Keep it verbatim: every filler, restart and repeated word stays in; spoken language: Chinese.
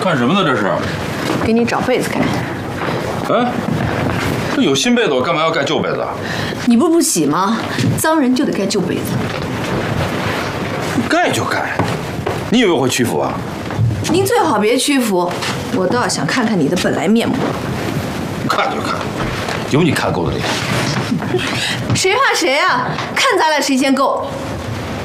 看什么呢？这是？ 给你找被子盖。 哎，这有新被子，我干嘛要盖旧被子啊？ 你不是不洗吗？脏人就得盖旧被子。 盖就盖，你以为我会屈服啊？ 您最好别屈服，我倒想看看你的本来面目。 看就看，有你看够的地方。 谁怕谁啊？看咱俩谁先够。